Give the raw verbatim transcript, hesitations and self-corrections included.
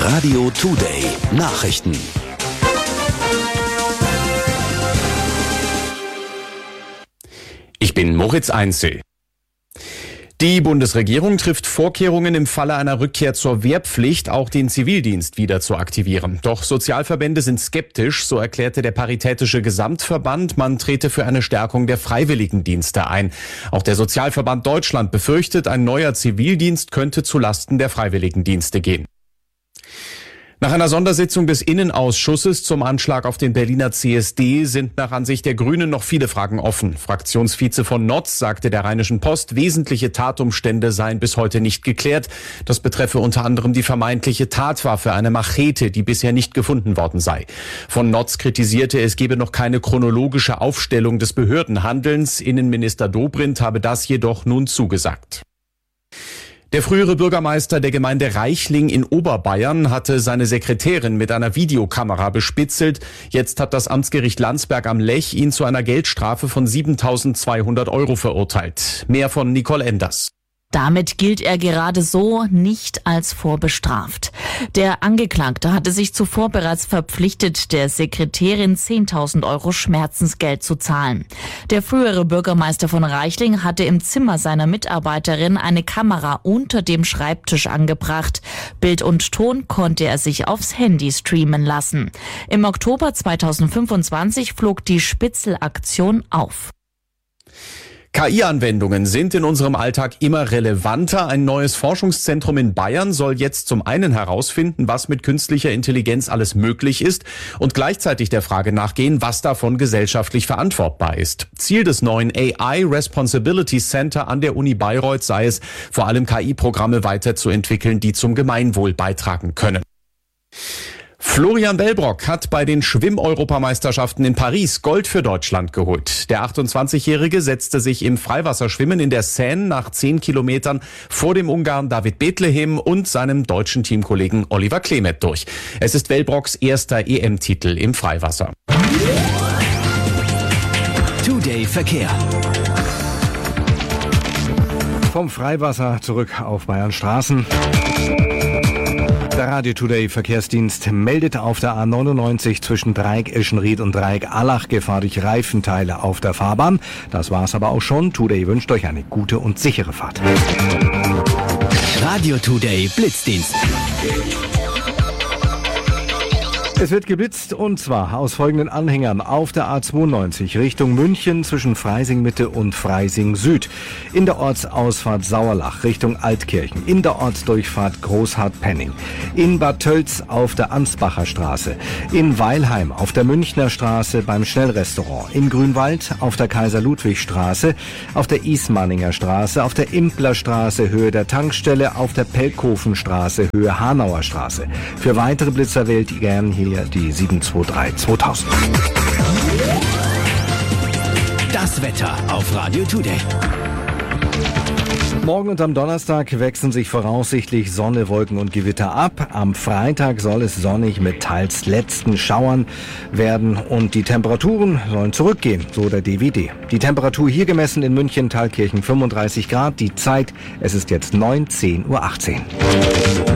Radio Today Nachrichten. Ich bin Moritz Einzel. Die Bundesregierung trifft Vorkehrungen, im Falle einer Rückkehr zur Wehrpflicht auch den Zivildienst wieder zu aktivieren. Doch Sozialverbände sind skeptisch, so erklärte der Paritätische Gesamtverband, man trete für eine Stärkung der Freiwilligendienste ein. Auch der Sozialverband Deutschland befürchtet, ein neuer Zivildienst könnte zulasten der Freiwilligendienste gehen. Nach einer Sondersitzung des Innenausschusses zum Anschlag auf den Berliner C S D sind nach Ansicht der Grünen noch viele Fragen offen. Fraktionsvize von Notz sagte der Rheinischen Post, wesentliche Tatumstände seien bis heute nicht geklärt. Das betreffe unter anderem die vermeintliche Tatwaffe, eine Machete, die bisher nicht gefunden worden sei. Von Notz kritisierte, es gebe noch keine chronologische Aufstellung des Behördenhandelns. Innenminister Dobrindt habe das jedoch nun zugesagt. Der frühere Bürgermeister der Gemeinde Reichling in Oberbayern hatte seine Sekretärin mit einer Videokamera bespitzelt. Jetzt hat das Amtsgericht Landsberg am Lech ihn zu einer Geldstrafe von siebentausendzweihundert Euro verurteilt. Mehr von Nicole Enders. Damit gilt er gerade so nicht als vorbestraft. Der Angeklagte hatte sich zuvor bereits verpflichtet, der Sekretärin zehntausend Euro Schmerzensgeld zu zahlen. Der frühere Bürgermeister von Reichling hatte im Zimmer seiner Mitarbeiterin eine Kamera unter dem Schreibtisch angebracht. Bild und Ton konnte er sich aufs Handy streamen lassen. Im Oktober zweitausendfünfundzwanzig flog die Spitzelaktion auf. K I-Anwendungen sind in unserem Alltag immer relevanter. Ein neues Forschungszentrum in Bayern soll jetzt zum einen herausfinden, was mit künstlicher Intelligenz alles möglich ist und gleichzeitig der Frage nachgehen, was davon gesellschaftlich verantwortbar ist. Ziel des neuen A I Responsibility Center an der Uni Bayreuth sei es, vor allem K I-Programme weiterzuentwickeln, die zum Gemeinwohl beitragen können. Florian Wellbrock hat bei den Schwimm-Europameisterschaften in Paris Gold für Deutschland geholt. Der achtundzwanzigjährige setzte sich im Freiwasserschwimmen in der Seine nach zehn Kilometern vor dem Ungarn David Bethlehem und seinem deutschen Teamkollegen Oliver Klemet durch. Es ist Wellbrocks erster E M-Titel im Freiwasser. Today Verkehr. Vom Freiwasser zurück auf Bayern Straßen. Der Radio Today Verkehrsdienst meldet auf der A neunundneunzig zwischen Dreieck Eschenried und Dreieck Allach Gefahr durch Reifenteile auf der Fahrbahn. Das war's aber auch schon. Today wünscht euch eine gute und sichere Fahrt. Radio Today Blitzdienst. Es wird geblitzt und zwar aus folgenden Anhängern auf der A zweiundneunzig Richtung München zwischen Freising Mitte und Freising Süd. In der Ortsausfahrt Sauerlach Richtung Altkirchen. In der Ortsdurchfahrt Großhardt-Penning. In Bad Tölz auf der Ansbacher Straße. In Weilheim auf der Münchner Straße beim Schnellrestaurant. In Grünwald auf der Kaiser-Ludwig-Straße. Auf der Ismaninger Straße. Auf der Impler Straße Höhe der Tankstelle. Auf der Pelkhofenstraße Höhe Hanauer Straße. Für weitere Blitzer wählt ihr gern hier die sieben zwei drei zweitausend. Das Wetter auf Radio Today. Morgen und am Donnerstag wechseln sich voraussichtlich Sonne, Wolken und Gewitter ab. Am Freitag soll es sonnig mit teils letzten Schauern werden und die Temperaturen sollen zurückgehen, so der D W D. Die Temperatur hier gemessen in München, Thalkirchen fünfunddreißig Grad. Die Zeit, es ist jetzt neun, zehn Uhr achtzehn.